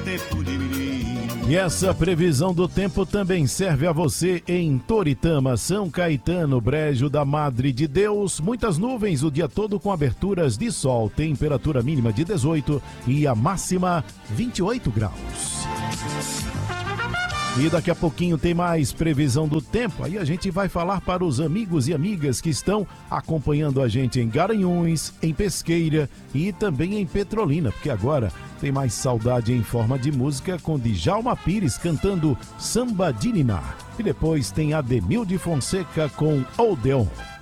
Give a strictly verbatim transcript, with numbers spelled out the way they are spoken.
tempo de menino. E essa previsão do tempo também serve a você em Toritama, São Caetano, Brejo da Madre de Deus. Muitas nuvens o dia todo com aberturas de sol. Temperatura mínima de dezoito e a máxima vinte e oito graus. E daqui a pouquinho tem mais previsão do tempo. Aí a gente vai falar para os amigos e amigas que estão acompanhando a gente em Garanhuns, em Pesqueira e também em Petrolina, porque agora tem mais saudade em forma de música com Djalma Pires cantando Samba de Niná. E depois tem Ademilde Fonseca com Odeon.